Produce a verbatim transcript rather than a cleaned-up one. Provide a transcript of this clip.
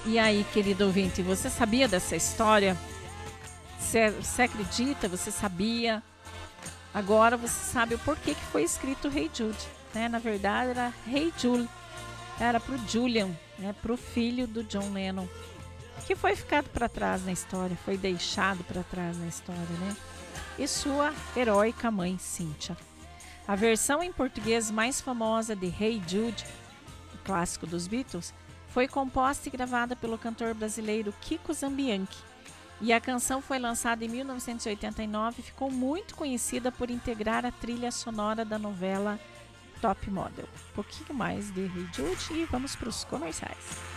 E aí, querido ouvinte, você sabia dessa história? Você, você acredita? Você sabia? Agora você sabe o porquê que foi escrito Hey Jude, né? Na verdade era Hey Jude, era pro Julian, né? Pro filho do John Lennon, que foi ficado para trás na história, foi deixado para trás na história, né? E sua heróica mãe, Cynthia. A versão em português mais famosa de Hey Jude, o clássico dos Beatles, foi composta e gravada pelo cantor brasileiro Kiko Zambianchi. E a canção foi lançada em mil novecentos e oitenta e nove e ficou muito conhecida por integrar a trilha sonora da novela Top Model. Um pouquinho mais de Hey Jude e vamos para os comerciais.